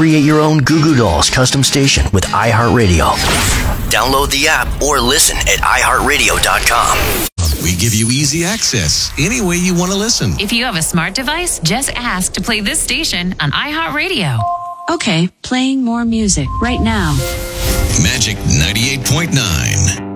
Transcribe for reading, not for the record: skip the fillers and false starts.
Create your own Goo Goo Dolls custom station with iHeartRadio. Download the app or listen at iHeartRadio.com. We give you easy access any way you want to listen. If you have a smart device, just ask to play this station on iHeartRadio. Okay, playing more music right now. Magic 98.9.